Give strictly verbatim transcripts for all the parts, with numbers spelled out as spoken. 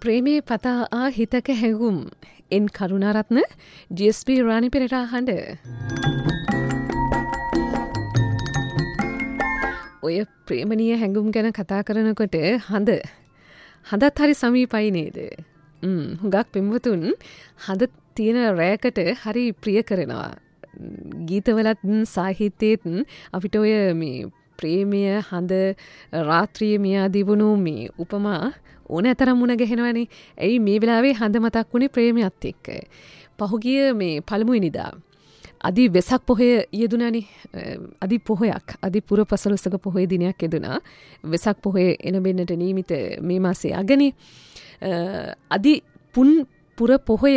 ප්‍රේමේ පතා ආ හිතක හැඟුම් එන් Karunaratne G S B Rani Perera හඬ. ඔය ප්‍රේමණීය හැඟුම් ගැන කතා කරනකොට හඳ හඳත් හරි සමීපයි නේද? හ්ම් හුඟක් පෙම්වතුන් හඳ තියෙන රැයකට හරි ප්‍රිය කරනවා. ගීතවලත් සාහිත්‍යයේත් අපිට ඔය මේ ප්‍රේමය හඳ රාත්‍රියේ මියාදී වුණු මේ උපමා ඕනෑතරම් මුණ ගැහෙනවනේ. ඇයි මේ වෙලාවේ හඳ මතක් වුණේ ප්‍රේමයත් එක්ක? පහුගිය මේ පළමුවෙනිදා අදි වෙසක් පොහොය යෙදුණානේ. අදි පොහොයක් අදි පුර පසළොස්වක පොහොය දිනයක් යෙදුණා. වෙසක් පොහොය එළඹෙන්නට නියමිත මේ මාසේ අගනේ. අදි පුන් පුර පොහොය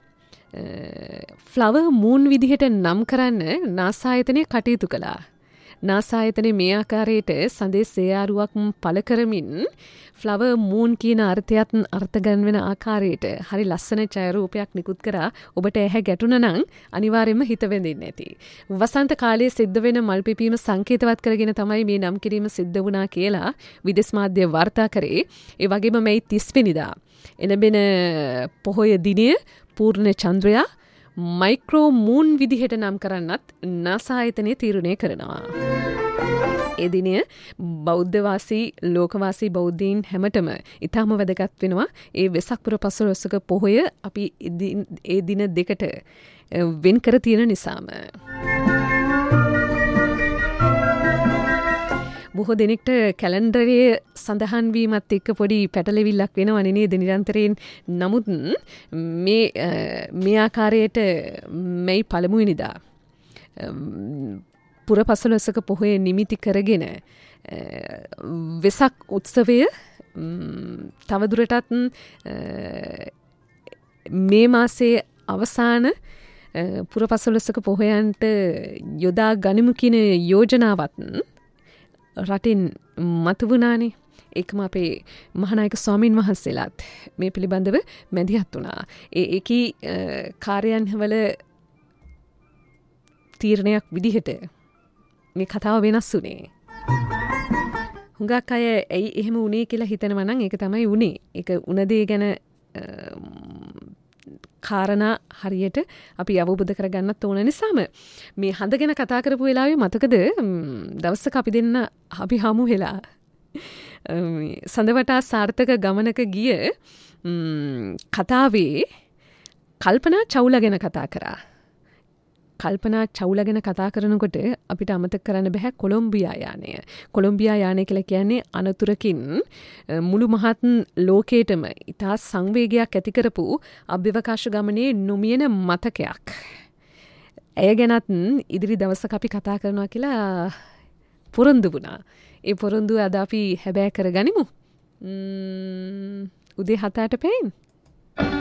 ෆ්ලවර් මූන් විදිහට නම් කරන්න නාසායතනය කටයුතු කළා. නාසායතනය මේ ආකාරයට සඳේ සේයාරුවක් පළ කරමින් ෆ්ලවර් මූන් කියන අර්ථයත් අර්ථ ගන්වන ආකාරයට හරි ලස්සන ඡායාරූපයක් නිකුත් කරා. ඔබට ඇහැ ගැටුණා නම් අනිවාර්යයෙන්ම හිත වෙඳින්න ඇති. වසන්ත කාලයේ සිද්ධ වෙන මල් පිපීම සංකේතවත් කරගෙන තමයි මේ නම් කිරීම සිද්ධ වුණා කියලා විදේශ මාධ්‍ය වාර්තා කරේ. ඒ වගේම මේ තිස් වෙනිදා එළඹෙන පොහොය දිනය පූර්ණ චන්ද්‍රයා මයික්‍රෝ මූන් විදිහට නම් කරන්නත් නාසායතනය තීරණය කරනවා. ඒ දිනය බෞද්ධවාසී ලෝකවාසී බෞද්ධීන් හැමතෙම ඉතාම වැදගත් වෙනවා. ඒ වෙසක් පුර පසළොස්වක පොහොය අපි ඒ දින දෙකට වෙන් කර තියෙන නිසාම. බොහෝ දෙනෙක්ට කැලෙන්ඩරයේ සඳහන් වීමත් එක්ක පොඩි පැටලෙවිල්ලක් වෙනවනේ නේද නිරන්තරයෙන්. නමුත් මේ මේ ආකාරයට මේ පළමුවෙනිදා පුර පසළොස්වක පොහොය නිමිති කරගෙන වෙසක් උත්සවය තවදුරටත් මේ මාසයේ අවසාන පුර පසළොස්වක පොහොයන්ට යොදා ගනිමු කියන යෝජනාවත් රටින් මතුවුණානේ. ඒකම අපේ මහානායක ස්වාමීන් වහන්සේලාත් මේ පිළිබඳව මැදිහත් වුණා. ඒ ඒකී කාර්යයන් වල තීරණයක් විදිහට මේ කතාව වෙනස් වුණේ. හුඟක් අය ඇයි එහෙම වුණේ කියලා හිතනවා නම් ඒක තමයි වුණේ. ඒක උන දේ ගැන කාරණා හරියට අපි අවබෝධ කරගන්නත් ඕන නිසාම මේ හඳ ගැන කතා කරපු වෙලාවේ මතකද දවසක අපි දෙන්න අපි හමු වෙලා සඳවටා සාර්ථක ගමනක ගිය කතාවේ කල්පනා චවුලා ගැන කතා කරා. කල්පනා චවුලා ගැන කතා කරනකොට අපිට අමතක කරන්න බෑ කොලොම්බියා යානය. කොලොම්බියා යානය කියලා කියන්නේ අනතුරකින් මුළු මහත් ලෝකේටම ඉතා සංවේගයක් ඇති කරපු අභ්‍යවකාශ ගමනේ නොමියෙන මතකයක්. ඇය ගැනත් ඉදිරි දවසක අපි කතා කරනවා කියලා පොරොන්දු වුණා. ඒ පොරොන්දුව අද අපි හැබෑ කරගනිමු. උදේ හතට පැයෙන්